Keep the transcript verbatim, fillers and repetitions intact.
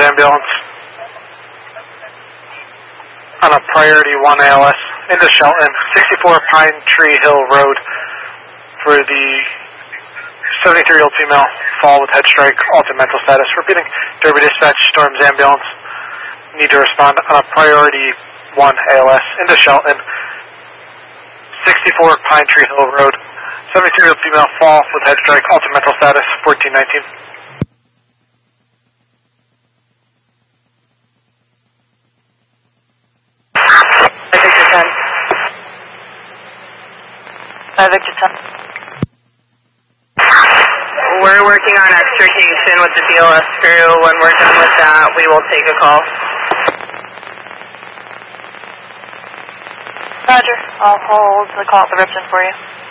ambulance on a priority one A L S into Shelton, sixty-four Pine Tree Hill Road for the seventy-three-year-old female, fall with head strike, altered mental status. Repeating, Derby Dispatch, Storms Ambulance, need to respond on a priority one A L S into Shelton, sixty-four Pine Tree Hill Road, seventy-three-year-old female, fall with head strike, altered mental status, fourteen nineteen. Victor ten. Uh, Victor ten. We're working on extrication with the B L S crew. When we're done with that, we will take a call. Roger. I'll hold the call at the Ripton for you.